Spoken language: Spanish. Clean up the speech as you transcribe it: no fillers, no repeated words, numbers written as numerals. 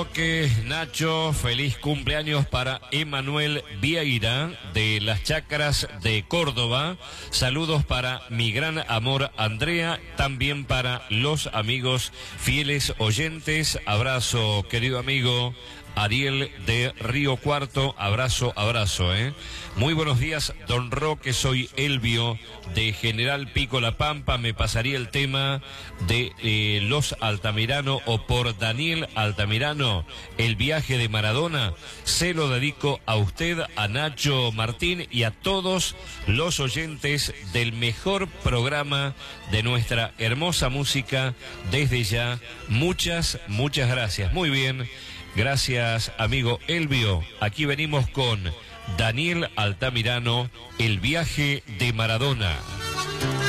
Nacho, feliz cumpleaños para Emanuel Vieira de las Chacras de Córdoba. Saludos para mi gran amor Andrea, también para los amigos fieles oyentes. Abrazo, querido amigo Ariel de Río Cuarto, abrazo, Muy buenos días, don Roque, soy Elvio de General Pico La Pampa. Me pasaría el tema de Los Altamirano o por Daniel Altamirano, El viaje de Maradona. Se lo dedico a usted, a Nacho Martín y a todos los oyentes del mejor programa de nuestra hermosa música. Desde ya, muchas gracias. Muy bien. Gracias, amigo Elvio. Aquí venimos con Daniel Altamirano, El viaje de Maradona.